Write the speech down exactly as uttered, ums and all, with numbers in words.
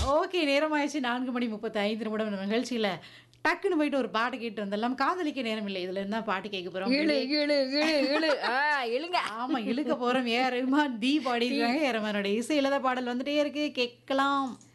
Okay. நேரமாயிருச்சு நான்கு மணி முப்பத்தி ஐந்து நிமிடம் நம்ம நிகழ்ச்சியில டக்குன்னு போயிட்டு ஒரு பாட்டு கேட்டு வந்துடலாம். காதலிக்க நேரம் இல்லை. இதுல இருந்தா பாட்டு கேட்க போறோம். இழு அப்படியே இழு இழு இழு ஆ இழுங்க. ஆமா இழுக்க போறோம். ஏ ஆர் ரஹ்மான், தி தி பாடியிருக்காங்க. ஏ ஆர் ரஹ்மானோட இசையில தான் பாடல் வந்துட்டே இருக்கு. கேட்கலாம்.